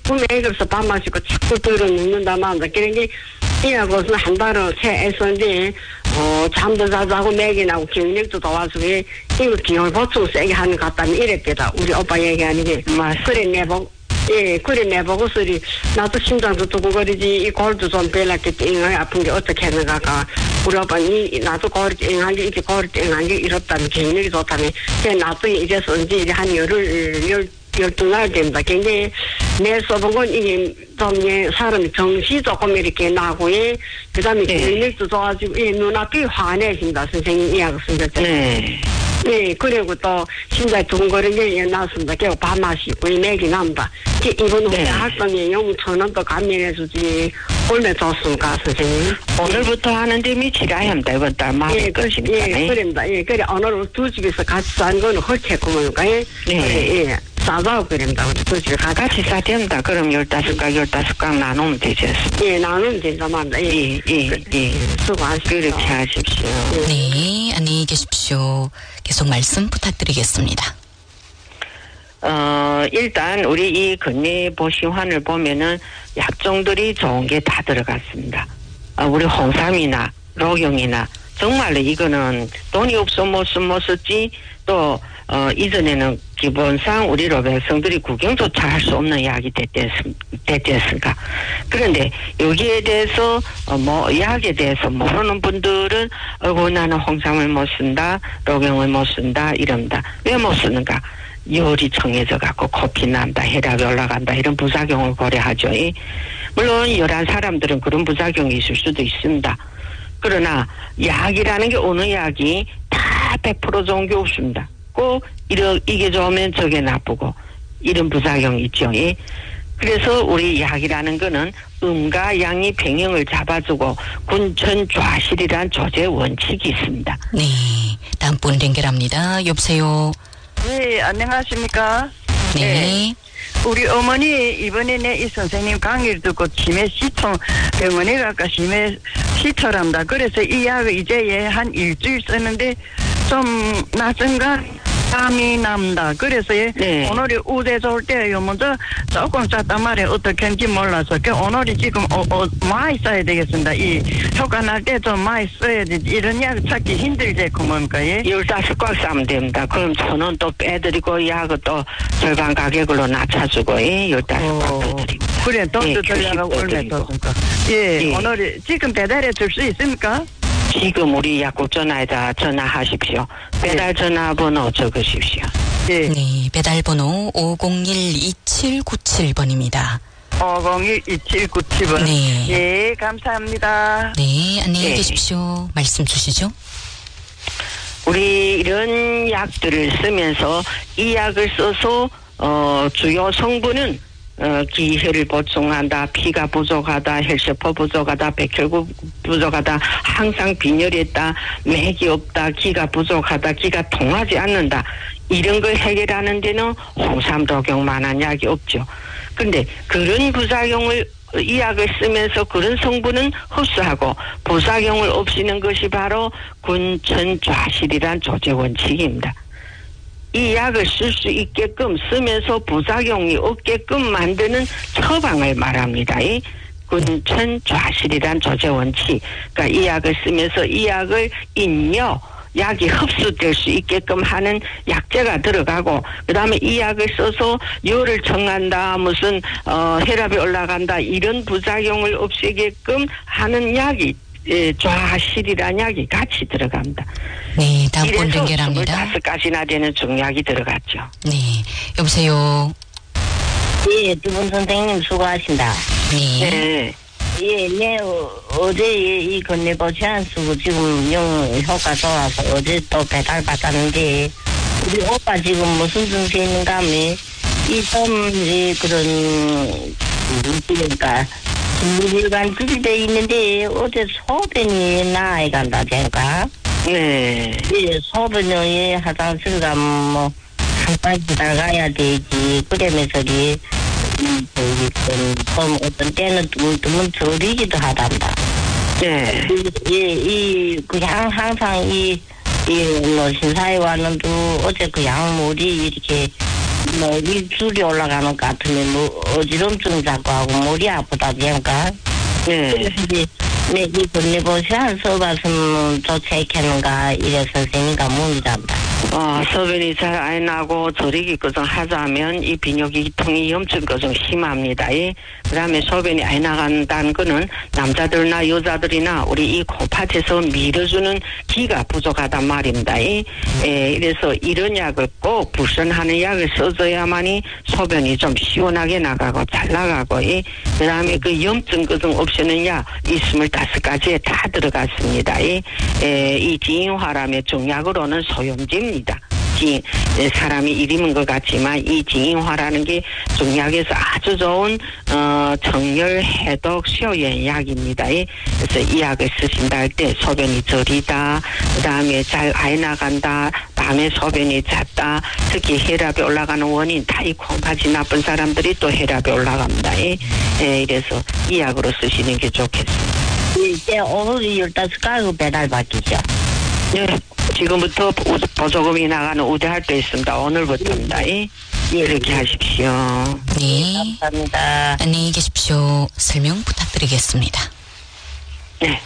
구매해서 밥 마시고 자꾸 들어 눕는다만 그런 게 이하고서 한 달을 채 애썼는데 잠도 자자고 맥이 나고 기억력도 좋아서 이거 기억을 보충 세게 하는 것 같다면 이랬대다. 우리 오빠 얘기하는 게 그래 내보고 그래 내보고 소리 나도 심장도 두근거리지 이 골도 좀 별났기 때문에 아픈 게 어떻게 하는가가 우리 오빠는 나도 골이 땡한 게 이렇게 골이 땡한 게 이렇다면 기억력이 좋다면 나도 이제서 이제 한 12날 된다. 근데 내 써본 건 이게 좀 사람이 정시 조금 이렇게 나고 그 다음에 기억력도 좋아지고 눈앞이 환해진다. 선생님 이야기 쓰셨죠. 네, 그리고 또 심장 두근거리는 게 나왔습니다. 그리고 밥 마시고 맥이 난다. 이번 후에 할 거면 용천은 또 감면해주지. 얼마나 좋습니까, 선생님? 오늘부터 하는데 며칠이야 합니다. 이번 달 말일 것입니까? 그럽니다. 그래 오늘 두 집에서 같이 사는 거는 헐체구먼가. 싸다고 그럽니다. 우리 두 집에 같이 싸됩니다. 그럼 15각 나누면 되죠. 나누면 된다만. 수고하십시오. 그렇게 하십시오. 네, 안녕히 계십시오. 계속 말씀 부탁드리겠습니다. 일단 우리 이 건네보시환을 보면은 약종들이 좋은 게 다 들어갔습니다. 우리 홍삼이나 록용이나 정말로 이거는 돈이 없어 못 썼지 또 이전에는 기본상 우리 백성들이 구경조차 할 수 없는 약이 됐댔을까. 그런데 여기에 대해서 약에 대해서 모르는 분들은 나는 홍삼을 못 쓴다, 록용을 못 쓴다 이런다. 왜 못 쓰는가? 열이 청해져 갖고 코피 난다, 혈압이 올라간다 이런 부작용을 고려하죠. 물론 열한 사람들은 그런 부작용이 있을 수도 있습니다. 그러나 약이라는 게 어느 약이 다 100% 좋은 게 없습니다. 꼭 이게 좋으면 저게 나쁘고 이런 부작용이 있죠. 그래서 우리 약이라는 거는 음과 양이 평형을 잡아주고 군천좌실이란 조제 원칙이 있습니다. 네, 다음 분 연결합니다. 여보세요. 네, 안녕하십니까? 네. 우리 어머니 이번에 이 선생님 강의를 듣고 치매 시청 병원에 갈까 치매 시초랍니다. 그래서 이 약을 이제 한 일주일 쓰는데 좀 낯선가 땀이 납니다. 그래서 오늘이 우대 좋을 때요. 먼저 조금 짰단 말이에요. 어떻게 하는지 몰라서. 오늘이 지금 많이 써야 되겠습니다. 이 효과 날 때 좀 많이 써야 되지. 이런 약 찾기 힘들지, 그뭡니까? 15꽉 싸면 됩니다. 그럼 1,000원 또 빼드리고 약을 또 절반 가격으로 낮춰주고 15꽉 빼드립니다. 그래, 돈도 들려가고 얼마 더 줍니까? 오늘이 지금 배달해 줄 수 있습니까? 지금 우리 약국 전화에다 전화하십시오. 배달 전화번호 적으십시오. 네, 배달번호 501-2797번입니다. 501-2797번. 네. 예, 감사합니다. 네, 안녕히 계십시오. 말씀 주시죠. 우리 이런 약들을 쓰면서 이 약을 써서 주요 성분은 기혈을 보충한다, 피가 부족하다, 혈세포 부족하다, 백혈구 부족하다, 항상 빈혈이 있다, 맥이 없다, 기가 부족하다, 기가 통하지 않는다. 이런 걸 해결하는 데는 홍삼, 록용만한 약이 없죠. 그런데 그런 부작용을 이 약을 쓰면서 그런 성분은 흡수하고 부작용을 없애는 것이 바로 군천좌실이란 조제 원칙입니다. 이 약을 쓸 수 있게끔 쓰면서 부작용이 없게끔 만드는 처방을 말합니다. 이 군천좌실이란 조제 원칙. 그러니까 이 약을 쓰면서 이 약을 인여 약이 흡수될 수 있게끔 하는 약재가 들어가고 그다음에 이 약을 써서 열을 청한다 무슨 혈압이 올라간다 이런 부작용을 없애게끔 하는 약이 좌실이라는 약이 같이 들어갑니다. 네, 다음 분 연결합니다. 25가지나 되는 중약이 들어갔죠. 네, 여보세요. 예, 두 분 선생님 수고하신다. 네. 네, 어제 이 건네보시안 쓰고 지금 영 효과 좋아서 어제 또 배달 받았는데 우리 오빠 지금 무슨 증세 있는가 하면 이 그런 그러니까 중물질관 들이대 있는데 어제 소변이 나아야 간다 제가. 네. 예, 소변이 화장실 가면 한번 기다려야 되지. 그러면서리 좀 어떤 때는 좀 저리기도 하단다. 네. 그냥 항상 뭐 신사에 왔는데 어제 그 약물이 이렇게 뭐, 입술이 올라가는 것 같으면, 뭐, 어지럼증 자꾸 하고, 머리 아프다, 그러니까. 네. 네, 이 건네보시안 써봤으면 좋겠는가, 이래 선생님과 문의랍니다. 소변이 잘 안 나고 저리기 그정 하자면 이 비뇨기통이 염증 그정 심합니다. 그 다음에 소변이 안 나간다는 거는 남자들이나 여자들이나 우리 이 콩팥에서 밀어주는 기가 부족하단 말입니다. 그래서 이런 약을 꼭 불선하는 약을 써줘야만이 소변이 좀 시원하게 나가고 잘 나가고, 그 다음에 그 염증 그정 없애는 약 25가지에 다 들어갔습니다. 이 지인화람의 중약으로는 소염제입니다. 사람이 이름인 것 같지만 이 지인화라는 게 중약에서 아주 좋은 정열 해독 수요연 약입니다. 그래서 이 약을 쓰신다 할 때 소변이 저리다, 그 다음에 잘 안 나간다, 밤에 소변이 잦다, 특히 혈압이 올라가는 원인 다 이 콩팥이 나쁜 사람들이 또 혈압이 올라갑니다. 그래서 이 약으로 쓰시는 게 좋겠습니다. 이제 오늘 15가구 배달받기죠? 네. 지금부터 보조금이 나가는 우대할 때 있습니다. 오늘부터입니다. 이렇게 하십시오. 네. 감사합니다. 안녕히 계십시오. 설명 부탁드리겠습니다. 네.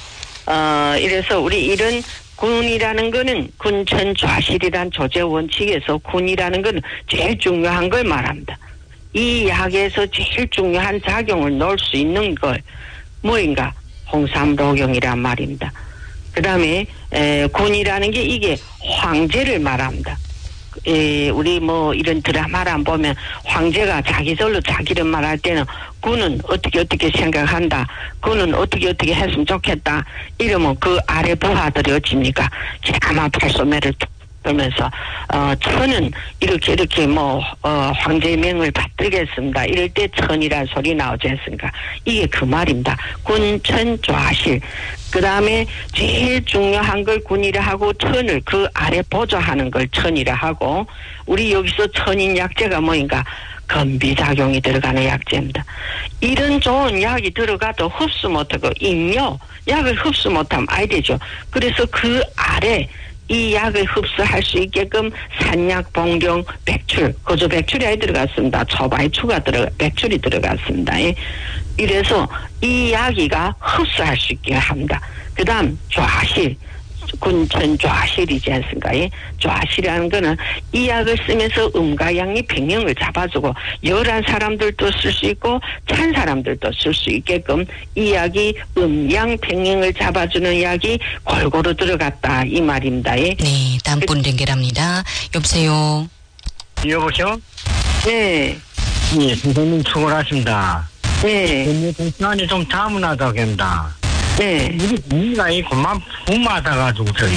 이래서 우리 이런 군이라는 거는 군천 좌실이란 조제 원칙에서 군이라는 거는 제일 중요한 걸 말합니다. 이 약에서 제일 중요한 작용을 넣을 수 있는 걸 뭐인가? 홍삼로경이란 말입니다. 그 다음에 군이라는 게 이게 황제를 말합니다. 우리 뭐 이런 드라마를 안 보면 황제가 자기절로 자기를 말할 때는 군은 어떻게 생각한다, 군은 어떻게 했으면 좋겠다 이러면 그 아래 부하들이 어찌입니까? 자마 팔소매를 툭 떨면서 천은 이렇게 뭐 황제의 명을 받들겠습니다. 이럴 때 천이라는 소리 나오지 않습니까? 이게 그 말입니다. 군천 좌실. 그 다음에 제일 중요한 걸 군이라 하고 천을 그 아래 보조하는 걸 천이라 하고, 우리 여기서 천인 약재가 뭐인가? 건비작용이 들어가는 약재입니다. 이런 좋은 약이 들어가도 흡수 못하고 인묘 약을 흡수 못하면 아이 되죠. 그래서 그 아래 이 약을 흡수할 수 있게끔 산약, 봉령, 백출, 거저 백출이 아예 들어갔습니다. 초바이추가 백출이 들어갔습니다. 이래서 이 약이가 흡수할 수 있게 합니다. 그 다음 좌실, 군천 좌실이지 않습니까? 좌실이라는 거는 이 약을 쓰면서 음과 양이 평형을 잡아주고 열한 사람들도 쓸 수 있고 찬 사람들도 쓸 수 있게끔 이 약이 음양 평형을 잡아주는 약이 골고루 들어갔다 이 말입니다. 네, 다음 분 연결합니다. 여보세요. 여보세요? 네. 예, 선생님 수고하십니다. 네. 시간이 좀 다문하다고 합니다. 네. 우리가 이 그만 붐하다가지고 저희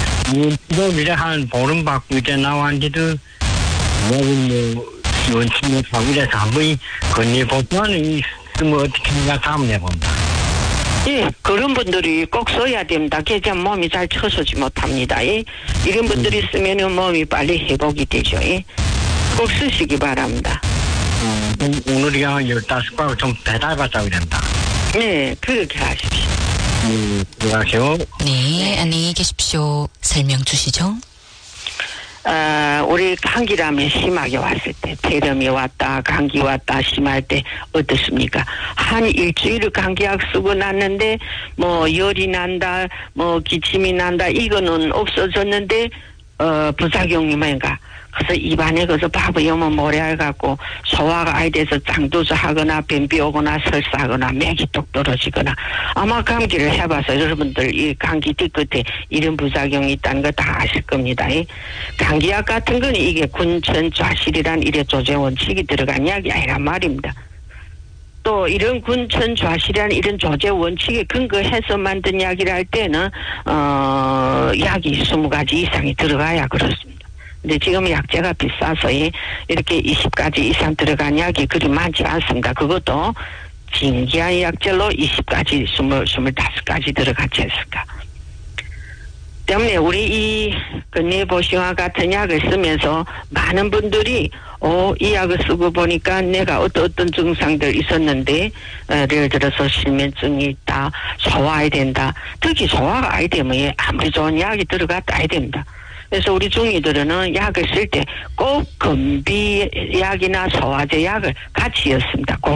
이래 한 보름 받고 이제 나왔는데도 뭐 원칙을 하고 이래서 한번 건네보면 있으면 어떻게 생각하면 해봅니다. 예, 그런 분들이 꼭 써야 됩니다. 그래야 몸이 잘 처서지 못합니다. 이런 분들이 쓰면은 몸이 빨리 회복이 되죠. 꼭 쓰시기 바랍니다. 오늘이야 15가구 좀 배달받자고 된다. 네, 그렇게 하십시오. 들어가세요. 네, 안녕히 계십시오. 설명 주시죠. 우리 감기라면 심하게 왔을 때, 폐렴이 왔다, 감기 왔다, 심할 때 어떻습니까? 한 일주일 감기약 쓰고 났는데, 뭐, 열이 난다, 뭐, 기침이 난다, 이거는 없어졌는데, 부작용이 뭔가? 그래서 입안에 그래서 바보여면 모래알 갖고 소화가 아예 돼서 장두수 하거나 변비 오거나 설사하거나 맥이 똑 떨어지거나, 아마 감기를 해봐서 여러분들 이 감기 뒤끝에 이런 부작용이 있다는 거 다 아실 겁니다. 감기약 같은 건 이게 군천 좌실이란 이래 조제 원칙이 들어간 약이 아니란 말입니다. 또 이런 군천 좌실이란 이런 조제 원칙에 근거해서 만든 약이라 할 때는 약이 20가지 이상이 들어가야 그렇습니다. 근데 지금 약재가 비싸서 이렇게 20가지 이상 들어간 약이 그리 많지 않습니다. 그것도 진기한 약재로 20가지, 25가지 들어갔지 않습니까? 때문에 우리 이 건네보시와 같은 약을 쓰면서 많은 분들이 이 약을 쓰고 보니까 내가 어떤 증상들 있었는데, 예를 들어서 실면증이 있다, 소화해야 된다. 특히 소화가 아예 되면 아무리 좋은 약이 들어갔다 아야 됩니다. 그래서 우리 중이들은 약을 쓸 때 꼭 건비약이나 소화제 약을 같이 였습니다.